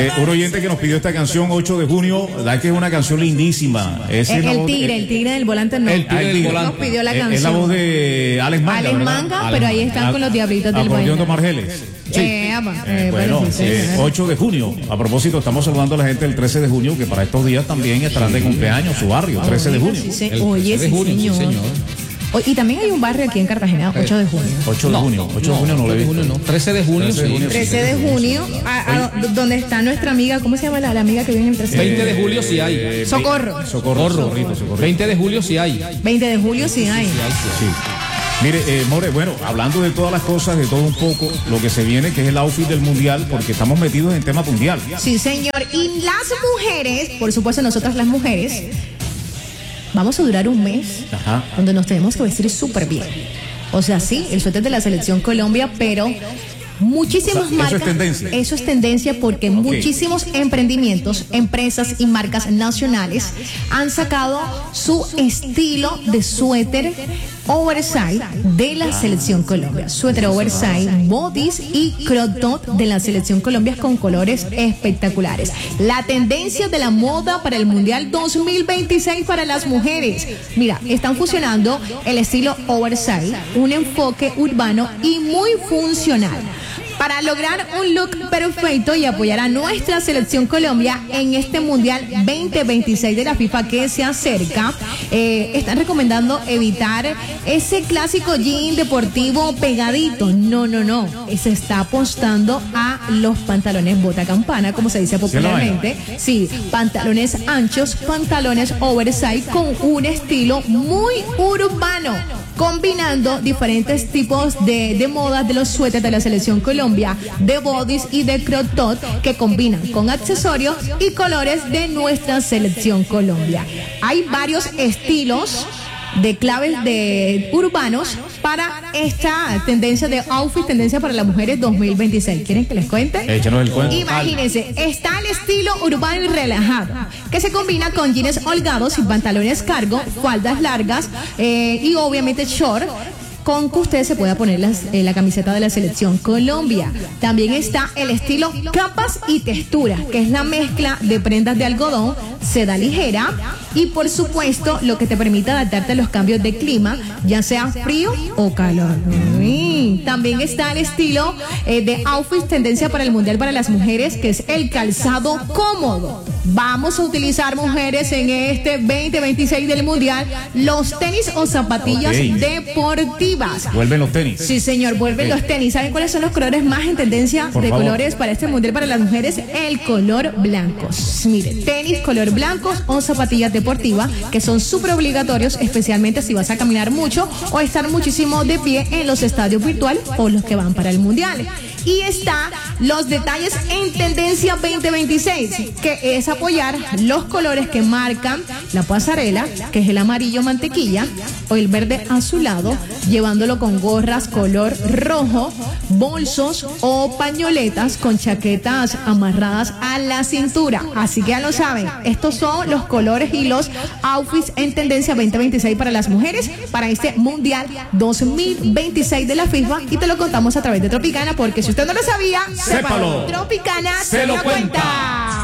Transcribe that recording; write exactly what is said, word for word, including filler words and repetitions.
Eh, un oyente que nos pidió esta canción ocho de junio, la que es una canción lindísima. Es el, el tigre, de, el tigre del volante no. El tigre del volante. Nos pidió la canción. Es la voz de Alex Manga. Alex Manga, ¿verdad? pero ahí están Al, con los diablitos del acordeón baile. de Margeles. Sí. Eh, ama, eh, eh, bueno, sí, sí, eh, sí. ocho de junio. A propósito, estamos saludando a la gente del trece de junio, que para estos días también estarán de cumpleaños, su barrio, trece de junio. Sí, sí. Oye, sí, junio, señor. sí, señor. O- y también hay un barrio aquí en Cartagena, ocho de junio. ocho de junio, ocho de junio no lo he visto. No, trece de junio, trece de sí. junio, sí. trece de junio, a, a, donde está nuestra amiga, ¿cómo se llama la, la amiga que viene el trece? veinte de julio sí hay. Eh, Socorro. Socorro, Socorrito, Socorrito. veinte de julio sí hay. veinte de julio sí hay. Sí. Mire, eh, More, bueno, hablando de todas las cosas, de todo un poco, lo que se viene, que es el outfit del mundial, porque estamos metidos en tema mundial. Sí, señor. Y las mujeres, por supuesto nosotras las mujeres, vamos a durar un mes Ajá. donde nos tenemos que vestir súper bien. O sea, sí, el suéter de la selección Colombia, pero muchísimas O sea, eso marcas. es tendencia. Eso es tendencia porque Ok. muchísimos emprendimientos, empresas y marcas nacionales han sacado su estilo de suéter oversize de la selección Colombia. Suéter oversize, bodies y crop top de la selección Colombia con colores espectaculares. La tendencia de la moda para el Mundial dos mil veintiséis para las mujeres. Mira, están fusionando el estilo oversize, un enfoque urbano y muy funcional, para lograr un look perfecto y apoyar a nuestra selección Colombia en este Mundial veinte veintiséis de la FIFA que se acerca. Eh, están recomendando evitar ese clásico jean deportivo pegadito. No, no, no. Se está apostando a los pantalones bota campana, como se dice popularmente. Sí, pantalones anchos, pantalones oversize con un estilo muy urbano, combinando diferentes tipos de, de modas de los suéteres de la selección Colombia, de bodies y de crop top que combinan con accesorios y colores de nuestra selección Colombia. Hay varios estilos de claves de urbanos para esta tendencia de outfit, tendencia para las mujeres dos mil veintiséis. ¿Quieren que les cuente? Échanos el cuento. Imagínense, está el estilo urbano y relajado, que se combina con jeans holgados y pantalones cargo, faldas largas eh, y obviamente short, con que usted se pueda poner las, eh, la camiseta de la selección Colombia. También está el estilo capas y texturas, que es la mezcla de prendas de algodón, seda ligera y por supuesto lo que te permite adaptarte a los cambios de clima, ya sea frío o calor. Mm. También está el estilo eh, de outfit tendencia para el Mundial para las mujeres, que es el calzado cómodo. Vamos a utilizar, mujeres, en este veinte veintiséis del Mundial, los tenis o zapatillas Ok. deportivas. Vuelven los tenis. Sí, señor, vuelven Ok. los tenis. ¿Saben cuáles son los colores más en tendencia Por de favor. colores para este Mundial para las mujeres? El color blanco. Mire, tenis color blanco o zapatillas deportivas, que son súper obligatorios, especialmente si vas a caminar mucho o estar muchísimo de pie en los estadios virtuales o los que van para el Mundial. Y está los detalles en tendencia veinte veintiséis, que es apoyar los colores que marcan la pasarela, que es el amarillo mantequilla o el verde azulado, llevándolo con gorras color rojo, bolsos o pañoletas con chaquetas amarradas a la cintura. Así que ya lo saben, estos son los colores y los outfits en tendencia veinte veintiséis para las mujeres para este Mundial dos mil veintiséis de la FIFA, y te lo contamos a través de Tropicana, porque si usted no lo sabía, Sépalo. Tropicana Se lo cuenta.